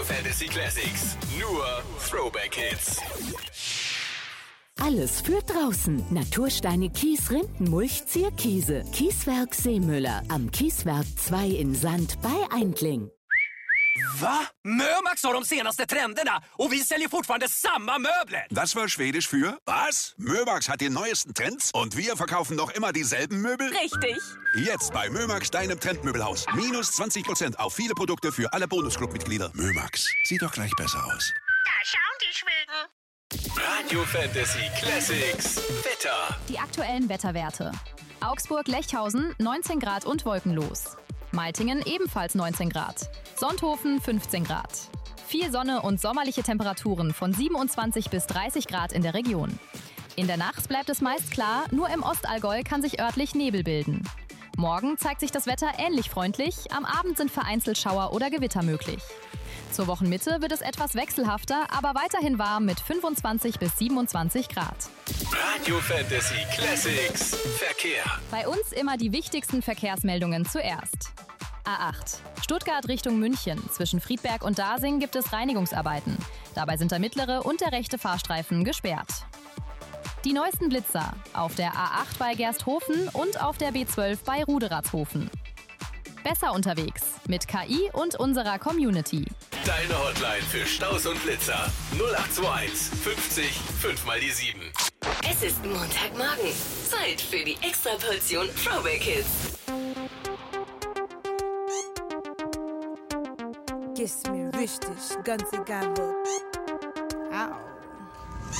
Fantasy Classics. Nur Throwback Hits. Alles für draußen. Natursteine, Kies, Rindenmulch, Zierkiese. Kieswerk Seemüller. Am Kieswerk 2 in Sand bei Eindling. Va? Mömax har de senaste trenderna och vi säljer fortfarande samma möbler. Das war Schwedisch für was? Mömax hat die neuesten Trends und wir verkaufen noch immer dieselben Möbel? Richtig. Jetzt bei Mömax, deinem Trendmöbelhaus. Minus 20% auf viele Produkte für alle Bonusclub-Mitglieder. Mömax, sieht doch gleich besser aus. Da schauen die Schweden. Radio Fantasy Classics. Wetter. Die aktuellen Wetterwerte. Augsburg-Lechhausen 19 Grad und wolkenlos. Meitingen ebenfalls 19 Grad. Sonthofen 15 Grad. Viel Sonne und sommerliche Temperaturen von 27 bis 30 Grad in der Region. In der Nacht bleibt es meist klar, nur im Ostallgäu kann sich örtlich Nebel bilden. Morgen zeigt sich das Wetter ähnlich freundlich, am Abend sind vereinzelt Schauer oder Gewitter möglich. Zur Wochenmitte wird es etwas wechselhafter, aber weiterhin warm mit 25 bis 27 Grad. Radio Fantasy Classics. Verkehr. Bei uns immer die wichtigsten Verkehrsmeldungen zuerst. A8. Stuttgart Richtung München. Zwischen Friedberg und Dasing gibt es Reinigungsarbeiten. Dabei sind der mittlere und der rechte Fahrstreifen gesperrt. Die neuesten Blitzer auf der A8 bei Gersthofen und auf der B12 bei Ruderatshofen. Besser unterwegs mit KI und unserer Community. Deine Hotline für Staus und Blitzer. 0821 50 5 mal die 7. Es ist Montagmorgen. Zeit für die Extraportion Throwback Hits. Kiss me richtig, ganz egal wo.